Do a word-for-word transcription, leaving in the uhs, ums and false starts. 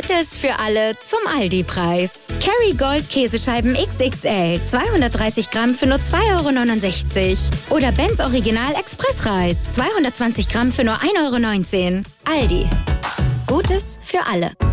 Gutes für alle zum Aldi-Preis. Kerrygold Käsescheiben X X L, zweihundertdreißig Gramm für nur zwei Euro neunundsechzig. Oder Benz Original Expressreis, zweihundertzwanzig Gramm für nur ein Euro neunzehn. Aldi. Gutes für alle.